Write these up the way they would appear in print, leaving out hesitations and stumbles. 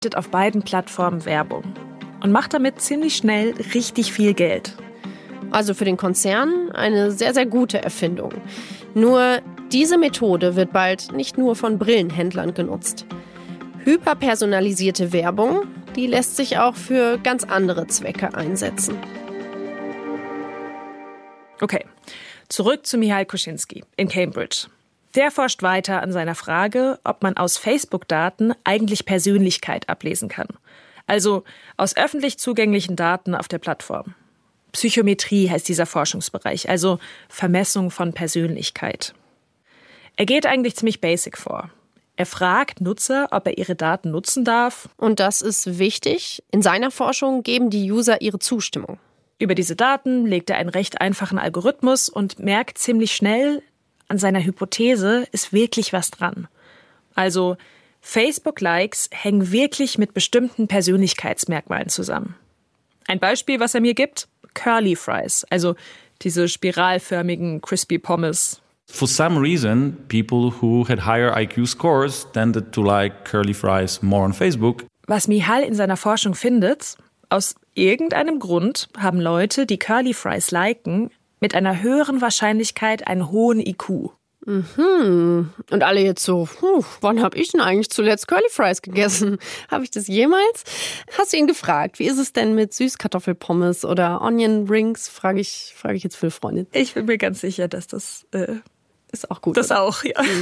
auf beiden Plattformen Werbung und macht damit ziemlich schnell richtig viel Geld. Also für den Konzern eine sehr, sehr gute Erfindung. Nur diese Methode wird bald nicht nur von Brillenhändlern genutzt. Hyperpersonalisierte Werbung, die lässt sich auch für ganz andere Zwecke einsetzen. Okay, zurück zu Michal Kosinski in Cambridge. Der forscht weiter an seiner Frage, ob man aus Facebook-Daten eigentlich Persönlichkeit ablesen kann. Also aus öffentlich zugänglichen Daten auf der Plattform. Psychometrie heißt dieser Forschungsbereich, also Vermessung von Persönlichkeit. Er geht eigentlich ziemlich basic vor. Er fragt Nutzer, ob er ihre Daten nutzen darf. Und das ist wichtig. In seiner Forschung geben die User ihre Zustimmung. Über diese Daten legt er einen recht einfachen Algorithmus und merkt ziemlich schnell, an seiner Hypothese ist wirklich was dran. Also Facebook-Likes hängen wirklich mit bestimmten Persönlichkeitsmerkmalen zusammen. Ein Beispiel, was er mir gibt: Curly Fries, also diese spiralförmigen Crispy Pommes. For some reason, people who had higher IQ scores tended to like curly fries more on Facebook. Was Michal in seiner Forschung findet: Aus irgendeinem Grund haben Leute, die Curly Fries liken, mit einer höheren Wahrscheinlichkeit einen hohen IQ. Und alle jetzt so, wann habe ich denn eigentlich zuletzt Curly Fries gegessen? Habe ich das jemals? Hast du ihn gefragt, wie ist es denn mit Süßkartoffelpommes oder Onion Rings? Frage ich jetzt für eine Freundin. Ich bin mir ganz sicher, dass das ist auch gut. Das oder? Auch, ja.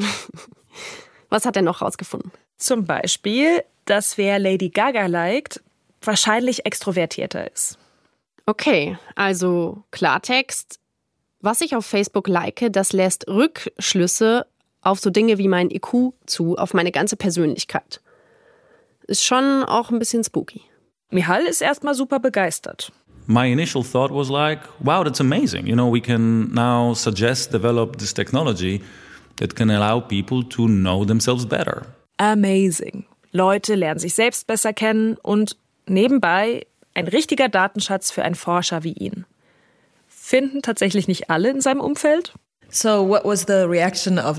Was hat er noch rausgefunden? Zum Beispiel, dass wer Lady Gaga liked, wahrscheinlich extrovertierter ist. Okay, also Klartext. Was ich auf Facebook like, das lässt Rückschlüsse auf so Dinge wie mein IQ zu, auf meine ganze Persönlichkeit. Ist schon auch ein bisschen spooky. Michal ist erstmal super begeistert. My initial thought was like, wow, that's amazing. You know, we can now develop this technology that can allow people to know themselves better. Amazing. Leute lernen sich selbst besser kennen und nebenbei ein richtiger Datenschatz für einen Forscher wie ihn. Finden tatsächlich nicht alle in seinem Umfeld? So what was the reaction of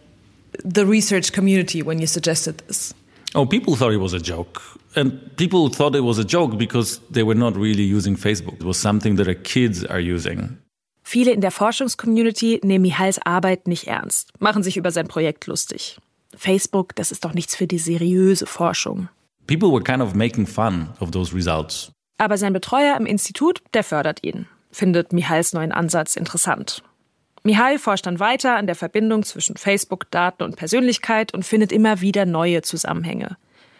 the research community when you suggested this? Oh, people thought it was a joke. And people thought it was a joke because they were not really using Facebook. It was something that our kids are using. Viele in der Forschungscommunity nehmen Michals Arbeit nicht ernst, machen sich über sein Projekt lustig. Facebook, das ist doch nichts für die seriöse Forschung. People were kind of making fun of those results. Aber sein Betreuer im Institut, der fördert ihn, findet Michals neuen Ansatz interessant. Michal forscht dann weiter an der Verbindung zwischen Facebook, Daten und Persönlichkeit und findet immer wieder neue Zusammenhänge.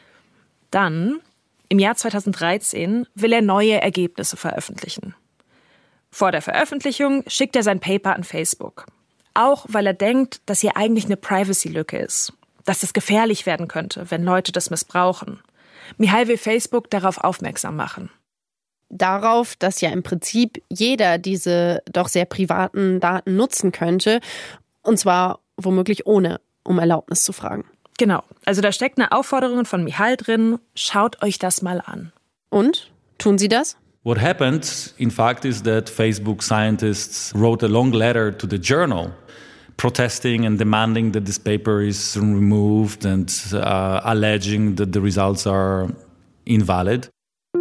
Dann, im Jahr 2013, will er neue Ergebnisse veröffentlichen. Vor der Veröffentlichung schickt er sein Paper an Facebook. Auch weil er denkt, dass hier eigentlich eine Privacy-Lücke ist. Dass es gefährlich werden könnte, wenn Leute das missbrauchen. Michal will Facebook darauf aufmerksam machen. Darauf, dass ja im Prinzip jeder diese doch sehr privaten Daten nutzen könnte. Und zwar womöglich ohne um Erlaubnis zu fragen. Genau, also da steckt eine Aufforderung von Michal drin, schaut euch das mal an. Und? Tun sie das? What happened, in fact, is that Facebook scientists wrote a long letter to the journal protesting and demanding that this paper is removed and alleging that the results are invalid.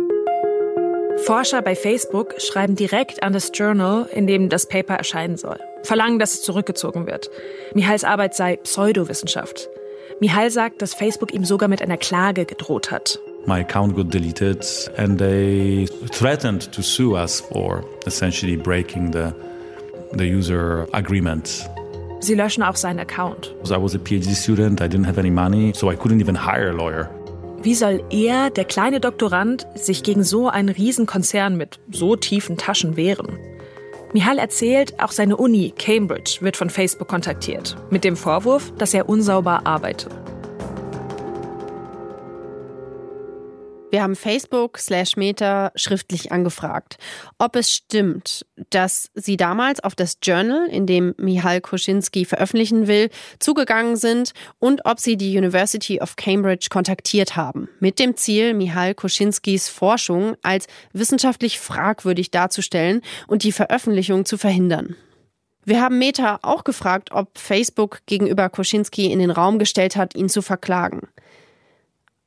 Forscher bei Facebook schreiben direkt an das Journal, in dem das Paper erscheinen soll. Verlangen, dass es zurückgezogen wird. Michals Arbeit sei Pseudowissenschaft. Michal sagt, dass Facebook ihm sogar mit einer Klage gedroht hat. My account got deleted and they threatened to sue us for essentially breaking the user agreement. Sie löschen auch seinen Account. I was a PhD student, I didn't have any money, so I couldn't even hire a lawyer. Wie soll er, der kleine Doktorand, sich gegen so einen Riesenkonzern mit so tiefen Taschen wehren? Michal erzählt, auch seine Uni, Cambridge, wird von Facebook kontaktiert. Mit dem Vorwurf, dass er unsauber arbeite. Wir haben Facebook/Meta schriftlich angefragt, ob es stimmt, dass sie damals auf das Journal, in dem Michal Kosinski veröffentlichen will, zugegangen sind und ob sie die University of Cambridge kontaktiert haben, mit dem Ziel, Michal Kosinskis Forschung als wissenschaftlich fragwürdig darzustellen und die Veröffentlichung zu verhindern. Wir haben Meta auch gefragt, ob Facebook gegenüber Kosinski in den Raum gestellt hat, ihn zu verklagen.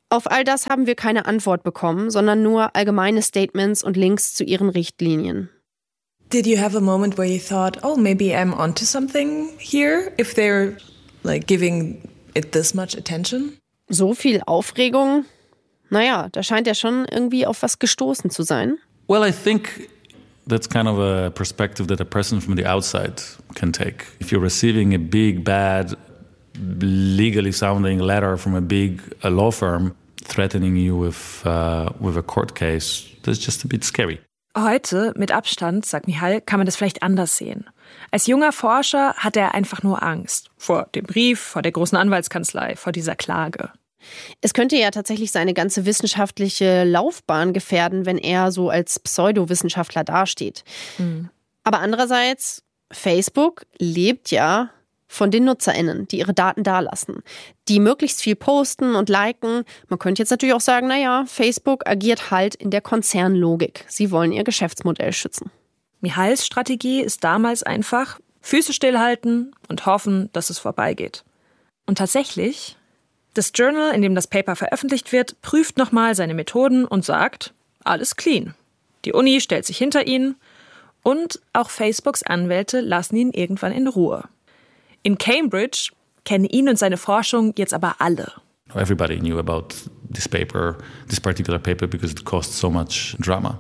Auf all das haben wir keine Antwort bekommen, sondern nur allgemeine Statements und Links zu ihren Richtlinien. Did you have a moment where you thought, oh, maybe I'm onto something here, if they're like giving it this much attention? So viel Aufregung? Naja, da scheint er schon irgendwie auf was gestoßen zu sein. Well, I think that's kind of a perspective that a person from the outside can take. If you're receiving a big, bad, legally sounding letter from a big law firm threatening you with a court case, that's just a bit scary. Heute, mit Abstand, sagt Michal, kann man das vielleicht anders sehen. Als junger Forscher hat er einfach nur Angst. Vor dem Brief, vor der großen Anwaltskanzlei, vor dieser Klage. Es könnte ja tatsächlich seine ganze wissenschaftliche Laufbahn gefährden, wenn er so als Pseudowissenschaftler dasteht. Aber andererseits, Facebook lebt ja von den NutzerInnen, die ihre Daten dalassen, die möglichst viel posten und liken. Man könnte jetzt natürlich auch sagen, naja, Facebook agiert halt in der Konzernlogik. Sie wollen ihr Geschäftsmodell schützen. Michals Strategie ist damals einfach Füße stillhalten und hoffen, dass es vorbeigeht. Und tatsächlich, das Journal, in dem das Paper veröffentlicht wird, prüft nochmal seine Methoden und sagt, alles clean. Die Uni stellt sich hinter ihn und auch Facebooks Anwälte lassen ihn irgendwann in Ruhe. In Cambridge kennen ihn und seine Forschung jetzt aber alle. Everybody knew about this particular paper, because it caused so much drama.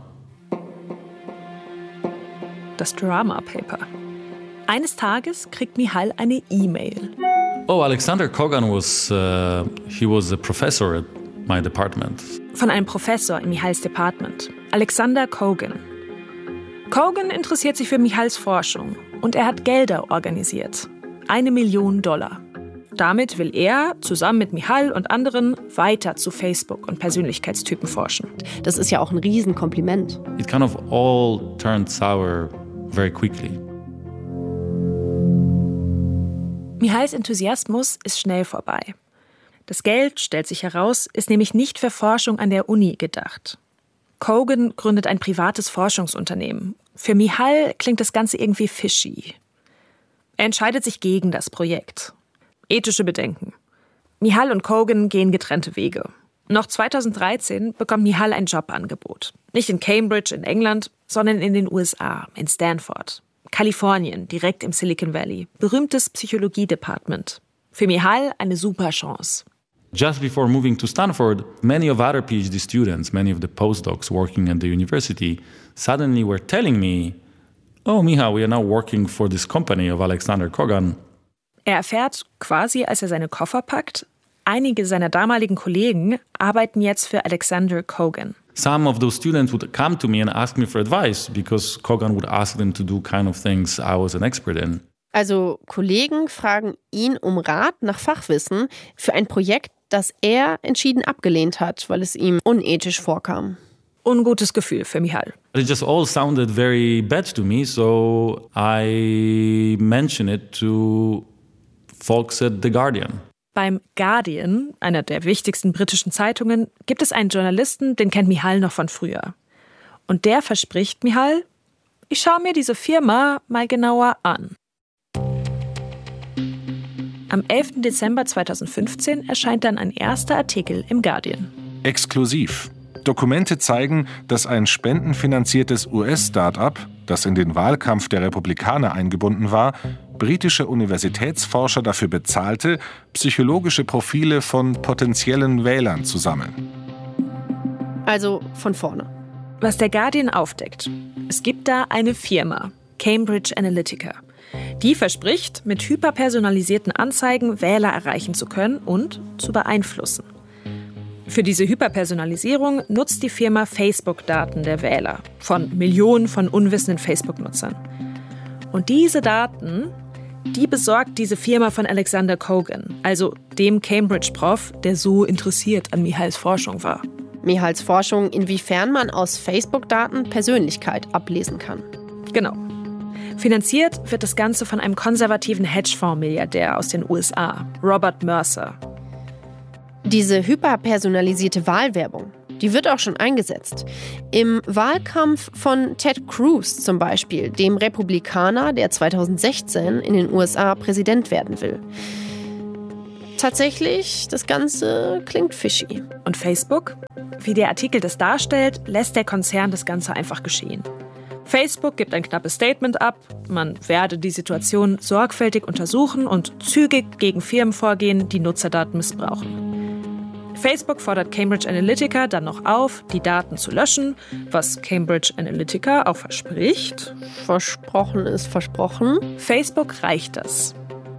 Das Drama Paper. Eines Tages kriegt Michal eine E-Mail. Oh, Alexander Kogan was a professor at my department. Von einem Professor in Michals Department, Alexander Kogan. Kogan interessiert sich für Michals Forschung und er hat Gelder organisiert. $1 Million. Damit will er, zusammen mit Michal und anderen, weiter zu Facebook und Persönlichkeitstypen forschen. Das ist ja auch ein Riesenkompliment. It kind of all turned sour very quickly. Michals Enthusiasmus ist schnell vorbei. Das Geld, stellt sich heraus, ist nämlich nicht für Forschung an der Uni gedacht. Kogan gründet ein privates Forschungsunternehmen. Für Michal klingt das Ganze irgendwie fishy. Er entscheidet sich gegen das Projekt. Ethische Bedenken. Michal und Kogan gehen getrennte Wege. Noch 2013 bekommt Michal ein Jobangebot. Nicht in Cambridge in England, sondern in den USA, in Stanford. Kalifornien, direkt im Silicon Valley. Berühmtes Psychologie-Department. Für Michal eine super Chance. Just before moving to Stanford, many of other PhD students, many of the postdocs working at the university, suddenly were telling me, oh, Michal, we are now working for this company of Alexander Kogan. Er erfährt quasi, als er seine Koffer packt, einige seiner damaligen Kollegen arbeiten jetzt für Alexander Kogan. Some of those students would come to me and ask me for advice because Kogan would ask them to do kind of things I was an expert in. Also Kollegen fragen ihn um Rat nach Fachwissen für ein Projekt, das er entschieden abgelehnt hat, weil es ihm unethisch vorkam. Ungutes Gefühl für Michal. It just all sounded very bad to me, so I mentioned it to folks at The Guardian. Beim Guardian, einer der wichtigsten britischen Zeitungen, gibt es einen Journalisten, den kennt Michal noch von früher. Und der verspricht Michal, ich schaue mir diese Firma mal genauer an. Am 11. Dezember 2015 erscheint dann ein erster Artikel im Guardian. Exklusiv. Dokumente zeigen, dass ein spendenfinanziertes US-Start-up, das in den Wahlkampf der Republikaner eingebunden war, britische Universitätsforscher dafür bezahlte, psychologische Profile von potenziellen Wählern zu sammeln. Also von vorne. Was der Guardian aufdeckt: Es gibt da eine Firma, Cambridge Analytica. Die verspricht, mit hyperpersonalisierten Anzeigen Wähler erreichen zu können und zu beeinflussen. Für diese Hyperpersonalisierung nutzt die Firma Facebook-Daten der Wähler von Millionen von unwissenden Facebook-Nutzern. Und diese Daten, die besorgt diese Firma von Alexander Kogan, also dem Cambridge-Prof, der so interessiert an Michals Forschung war. Michals Forschung, inwiefern man aus Facebook-Daten Persönlichkeit ablesen kann. Genau. Finanziert wird das Ganze von einem konservativen Hedgefonds-Milliardär aus den USA, Robert Mercer. Diese hyperpersonalisierte Wahlwerbung, die wird auch schon eingesetzt. Im Wahlkampf von Ted Cruz zum Beispiel, dem Republikaner, der 2016 in den USA Präsident werden will. tatsächlich, das Ganze klingt fishy. Und Facebook? Wie der Artikel das darstellt, lässt der Konzern das Ganze einfach geschehen. Facebook gibt ein knappes Statement ab, man werde die Situation sorgfältig untersuchen und zügig gegen Firmen vorgehen, die Nutzerdaten missbrauchen. Facebook fordert Cambridge Analytica dann noch auf, die Daten zu löschen, was Cambridge Analytica auch verspricht. Versprochen ist versprochen. Facebook reicht das.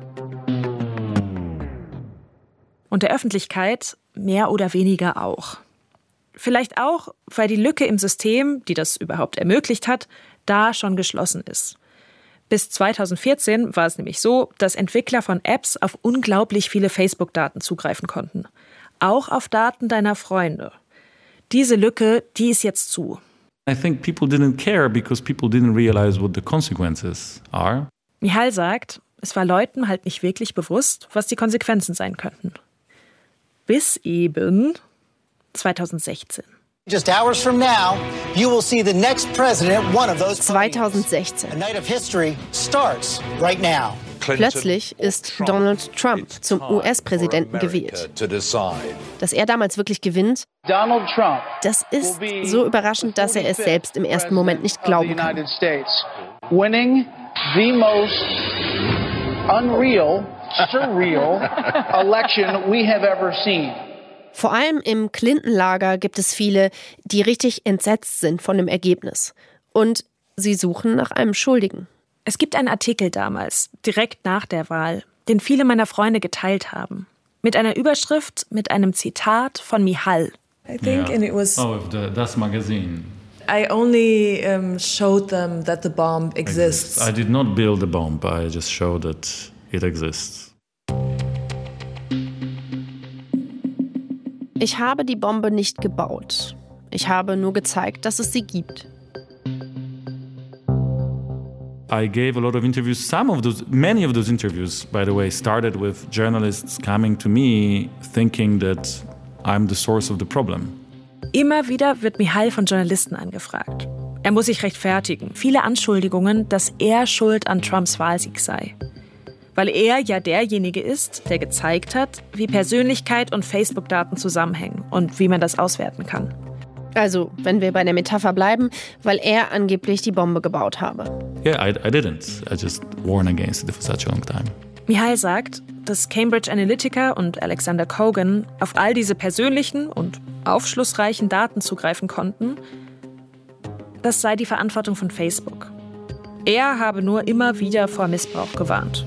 Und der Öffentlichkeit mehr oder weniger auch. Vielleicht auch, weil die Lücke im System, die das überhaupt ermöglicht hat, da schon geschlossen ist. Bis 2014 war es nämlich so, dass Entwickler von Apps auf unglaublich viele Facebook-Daten zugreifen konnten. Auch auf Daten deiner Freunde. Diese Lücke, die ist jetzt zu. I think people didn't care because people didn't realize what the consequences are. Michal sagt, es war Leuten halt nicht wirklich bewusst, was die Konsequenzen sein könnten. Bis eben 2016. Just hours from now, you will see the next president, one of those 2016. A night of history starts right now. Plötzlich ist Donald Trump zum US-Präsidenten gewählt. Dass er damals wirklich gewinnt, Donald Trump, das ist so überraschend, dass er es selbst im ersten Moment nicht glauben kann. Winning the most unreal, surreal election we have ever seen. Vor allem im Clinton-Lager gibt es viele, die richtig entsetzt sind von dem Ergebnis. Und sie suchen nach einem Schuldigen. Es gibt einen Artikel damals, direkt nach der Wahl, den viele meiner Freunde geteilt haben. Mit einer Überschrift, mit einem Zitat von Michal. I think, and it was... Das Magazine. I only showed them that the bomb exists. I did not build the bomb, I just showed that it exists. Ich habe die Bombe nicht gebaut. Ich habe nur gezeigt, dass es sie gibt. I gave a lot of interviews. Many of those interviews, by the way, started with journalists coming to me thinking that I'm the source of the problem. Immer wieder wird Michal von Journalisten angefragt. Er muss sich rechtfertigen. Viele Anschuldigungen, dass er schuld an Trumps Wahlsieg sei. Weil er ja derjenige ist, der gezeigt hat, wie Persönlichkeit und Facebook-Daten zusammenhängen und wie man das auswerten kann. Also, wenn wir bei der Metapher bleiben, weil er angeblich die Bombe gebaut habe. Yeah, I didn't. I just warned against it for such a long time. Michal sagt, dass Cambridge Analytica und Alexander Kogan auf all diese persönlichen und aufschlussreichen Daten zugreifen konnten. Das sei die Verantwortung von Facebook. Er habe nur immer wieder vor Missbrauch gewarnt.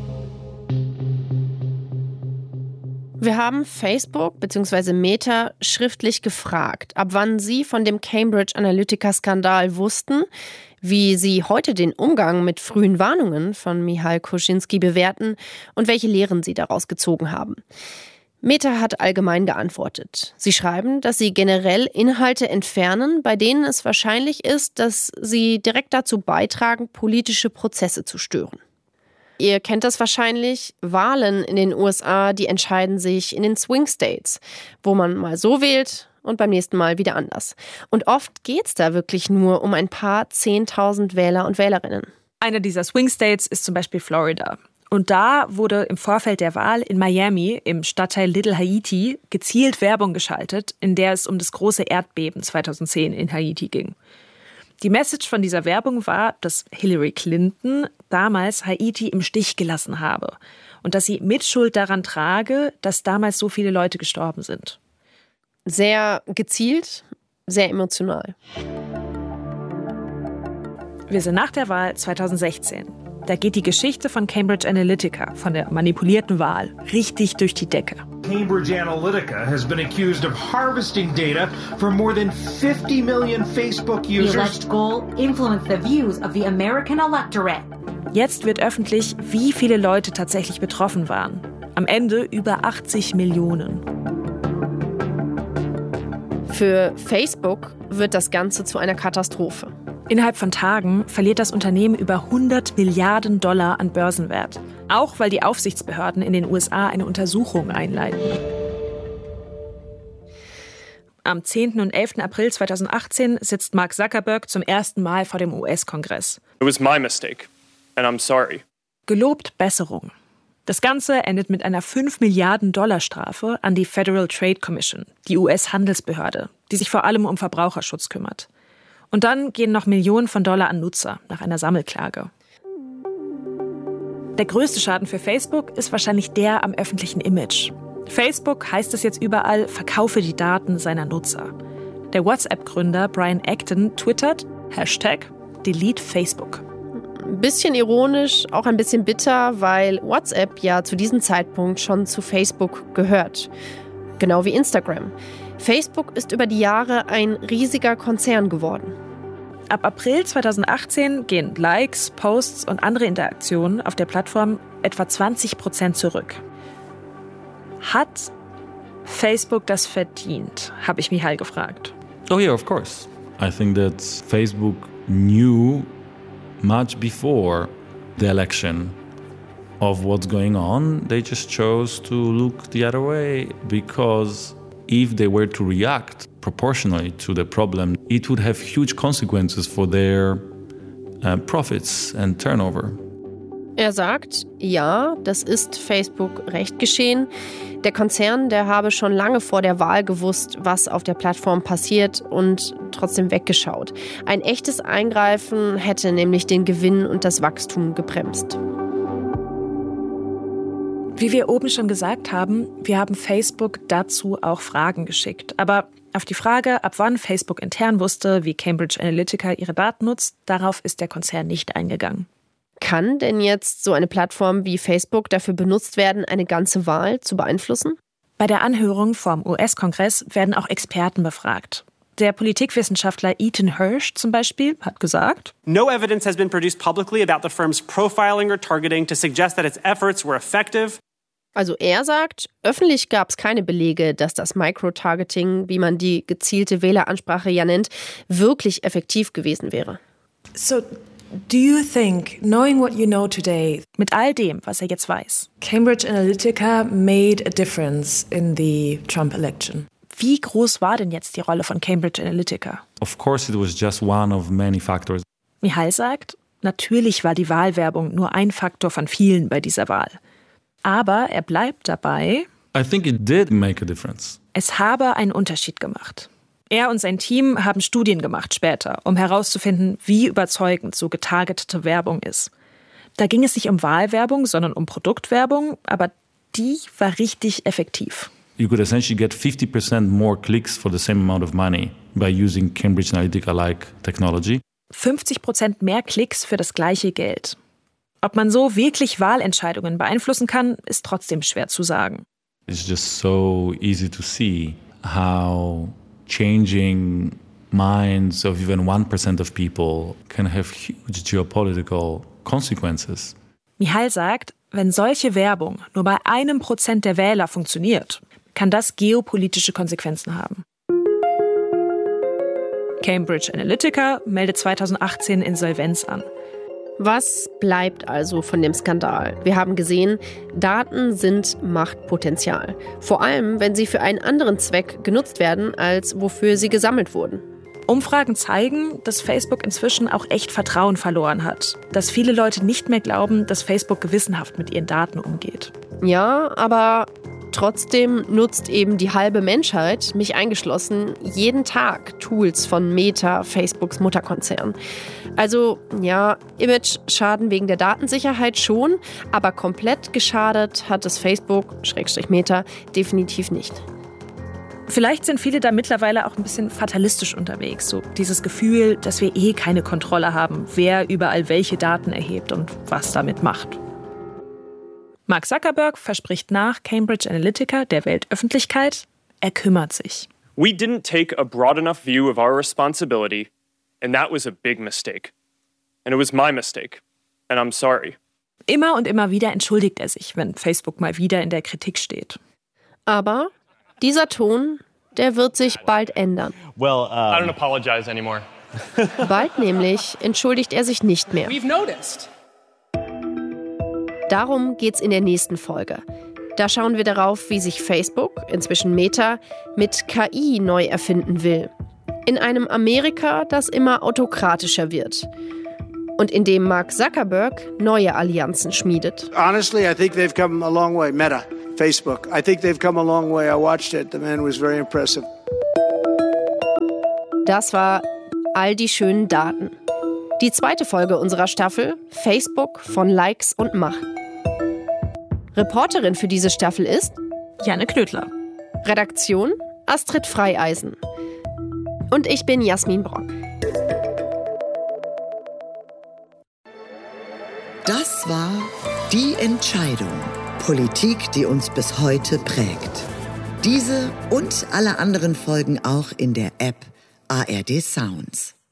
Wir haben Facebook bzw. Meta schriftlich gefragt, ab wann sie von dem Cambridge Analytica-Skandal wussten, wie sie heute den Umgang mit frühen Warnungen von Michal Kosinski bewerten und welche Lehren sie daraus gezogen haben. Meta hat allgemein geantwortet. Sie schreiben, dass sie generell Inhalte entfernen, bei denen es wahrscheinlich ist, dass sie direkt dazu beitragen, politische Prozesse zu stören. Ihr kennt das wahrscheinlich, Wahlen in den USA, die entscheiden sich in den Swing States, wo man mal so wählt und beim nächsten Mal wieder anders. Und oft geht's da wirklich nur um ein paar 10.000 Wähler und Wählerinnen. Einer dieser Swing States ist zum Beispiel Florida. Und da wurde im Vorfeld der Wahl in Miami, im Stadtteil Little Haiti, gezielt Werbung geschaltet, in der es um das große Erdbeben 2010 in Haiti ging. Die Message von dieser Werbung war, dass Hillary Clinton damals Haiti im Stich gelassen habe und dass sie Mitschuld daran trage, dass damals so viele Leute gestorben sind. Sehr gezielt, sehr emotional. Wir sind nach der Wahl 2016. Da geht die Geschichte von Cambridge Analytica, von der manipulierten Wahl, richtig durch die Decke. Cambridge Analytica has been accused of harvesting data from more than 50 million Facebook users. The alleged goal influenced the views of the American electorate. Jetzt wird öffentlich, wie viele Leute tatsächlich betroffen waren. Am Ende über 80 Millionen. Für Facebook wird das Ganze zu einer Katastrophe. Innerhalb von Tagen verliert das Unternehmen über 100 Milliarden Dollar an Börsenwert. Auch weil die Aufsichtsbehörden in den USA eine Untersuchung einleiten. Am 10. und 11. April 2018 sitzt Mark Zuckerberg zum ersten Mal vor dem US-Kongress. It was my mistake, and I'm sorry. Gelobt Besserung. Das Ganze endet mit einer 5 Milliarden $ Strafe an die Federal Trade Commission, die US-Handelsbehörde, die sich vor allem um Verbraucherschutz kümmert. Und dann gehen noch Millionen von Dollar an Nutzer nach einer Sammelklage. Der größte Schaden für Facebook ist wahrscheinlich der am öffentlichen Image. Facebook, heißt es jetzt überall, verkaufe die Daten seiner Nutzer. Der WhatsApp-Gründer Brian Acton twittert #DeleteFacebook. Ein bisschen ironisch, auch ein bisschen bitter, weil WhatsApp ja zu diesem Zeitpunkt schon zu Facebook gehört. Genau wie Instagram. Facebook ist über die Jahre ein riesiger Konzern geworden. Ab April 2018 gehen Likes, Posts und andere Interaktionen auf der Plattform etwa 20% zurück. Hat Facebook das verdient, habe ich Michal gefragt. Oh yeah, of course. I think that Facebook knew much before the election of what's going on. They just chose to look the other way because if they were to react proportionally to the problem, it would have huge consequences for their profits and turnover. Er sagt, ja, das ist Facebook recht geschehen. Der Konzern, der habe schon lange vor der Wahl gewusst, was auf der Plattform passiert und trotzdem weggeschaut. Ein echtes Eingreifen hätte nämlich den Gewinn und das Wachstum gebremst. Wie wir oben schon gesagt haben, wir haben Facebook dazu auch Fragen geschickt. Aber auf die Frage, ab wann Facebook intern wusste, wie Cambridge Analytica ihre Daten nutzt, darauf ist der Konzern nicht eingegangen. Kann denn jetzt so eine Plattform wie Facebook dafür benutzt werden, eine ganze Wahl zu beeinflussen? Bei der Anhörung vom US-Kongress werden auch Experten befragt. Der Politikwissenschaftler Ethan Hirsch zum Beispiel hat gesagt: No evidence has been produced publicly about the firm's profiling or targeting to suggest that its efforts were effective. Also er sagt, öffentlich gab es keine Belege, dass das Microtargeting, wie man die gezielte Wähleransprache ja nennt, wirklich effektiv gewesen wäre. So, do you think, knowing what you know today, mit all dem, was er jetzt weiß, Cambridge Analytica made a difference in the Trump election? Wie groß war denn jetzt die Rolle von Cambridge Analytica? Of course it was just one of many factors. Michal sagt, natürlich war die Wahlwerbung nur ein Faktor von vielen bei dieser Wahl. Aber er bleibt dabei, I think it did make a difference. Es habe einen Unterschied gemacht. Er und sein Team haben Studien gemacht später, um herauszufinden, wie überzeugend so getargetete Werbung ist. Da ging es nicht um Wahlwerbung, sondern um Produktwerbung, aber die war richtig effektiv. You could essentially get 50% more clicks for the same amount of money by using Cambridge Analytica-like technology. 50% mehr Klicks für das gleiche Geld. Ob man so wirklich Wahlentscheidungen beeinflussen kann, ist trotzdem schwer zu sagen. It's just so easy to see how changing minds of even 1% of people can have huge geopolitical consequences. Michal sagt, wenn solche Werbung nur bei 1% der Wähler funktioniert, kann das geopolitische Konsequenzen haben. Cambridge Analytica meldet 2018 Insolvenz an. Was bleibt also von dem Skandal? Wir haben gesehen, Daten sind Machtpotenzial. Vor allem, wenn sie für einen anderen Zweck genutzt werden, als wofür sie gesammelt wurden. Umfragen zeigen, dass Facebook inzwischen auch echt Vertrauen verloren hat. Dass viele Leute nicht mehr glauben, dass Facebook gewissenhaft mit ihren Daten umgeht. Ja, aber trotzdem nutzt eben die halbe Menschheit, mich eingeschlossen, jeden Tag Tools von Meta, Facebooks Mutterkonzern. Also ja, Image-Schaden wegen der Datensicherheit schon, aber komplett geschadet hat es Facebook-Meta definitiv nicht. Vielleicht sind viele da mittlerweile auch ein bisschen fatalistisch unterwegs. So dieses Gefühl, dass wir keine Kontrolle haben, wer überall welche Daten erhebt und was damit macht. Mark Zuckerberg verspricht nach Cambridge Analytica der Weltöffentlichkeit, er kümmert sich. We didn't take a broad enough view of our responsibility, and that was a big mistake. And it was my mistake, and I'm sorry. Immer und immer wieder entschuldigt er sich, wenn Facebook mal wieder in der Kritik steht. Aber dieser Ton, der wird sich bald ändern. Well, I don't apologize anymore. Bald nämlich entschuldigt er sich nicht mehr. We've noticed. Darum geht's in der nächsten Folge. Da schauen wir darauf, wie sich Facebook, inzwischen Meta, mit KI neu erfinden will. In einem Amerika, das immer autokratischer wird. und in dem Mark Zuckerberg neue Allianzen schmiedet. Honestly, I think they've come a long way. Meta, Facebook. I think they've come a long way. I watched it. The man was very impressive. Das war All die schönen Daten. Die zweite Folge unserer Staffel Facebook von Likes und Macht. Reporterin für diese Staffel ist Janne Knödler. Redaktion Astrid Freieisen. Und ich bin Jasmin Brock. Das war Die Entscheidung. Politik, die uns bis heute prägt. Diese und alle anderen Folgen auch in der App ARD Sounds.